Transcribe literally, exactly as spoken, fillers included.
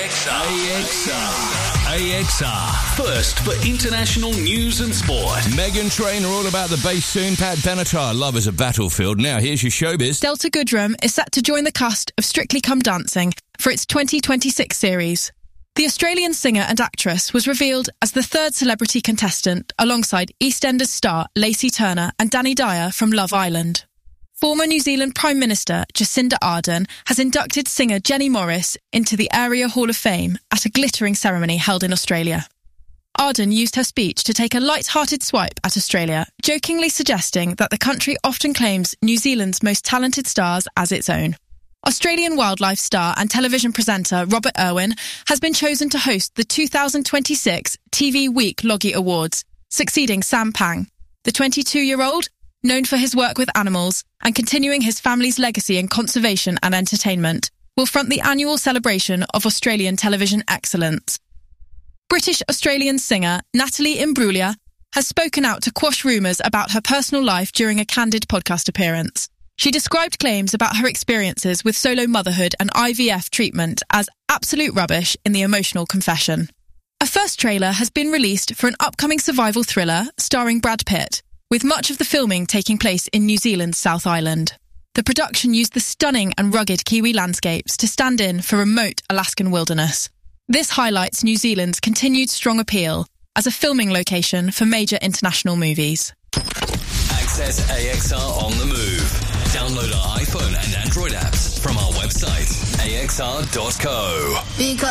A X R. A X R. A X R. First for international news and sport. Meghan Trainor all about the bass soon. Pat Benatar, Lovers of Battlefield. Now here's your showbiz. Delta Goodrem is set to join the cast of Strictly Come Dancing for its twenty twenty-six series. The Australian singer and actress was revealed as the third celebrity contestant alongside EastEnders star Lacey Turner and Danny Dyer from Love Island. Former New Zealand Prime Minister Jacinda Ardern has inducted singer Jenny Morris into the Area Hall of Fame at a glittering ceremony held in Australia. Ardern used her speech to take a light-hearted swipe at Australia, jokingly suggesting that the country often claims New Zealand's most talented stars as its own. Australian wildlife star and television presenter Robert Irwin has been chosen to host the two thousand twenty-six T V Week Logie Awards, succeeding Sam Pang. The twenty-two-year-old, known for his work with animals and continuing his family's legacy in conservation and entertainment, will front the annual celebration of Australian television excellence. British-Australian singer Natalie Imbruglia has spoken out to quash rumours about her personal life during a candid podcast appearance. She described claims about her experiences with solo motherhood and I V F treatment as absolute rubbish in the emotional confession. A first trailer has been released for an upcoming survival thriller starring Brad Pitt, with much of the filming taking place in New Zealand's South Island. The production used the stunning and rugged Kiwi landscapes to stand in for remote Alaskan wilderness. This highlights New Zealand's continued strong appeal as a filming location for major international movies. Access A X R on the move. Download our iPhone and Android apps from our website, A X R dot co. Because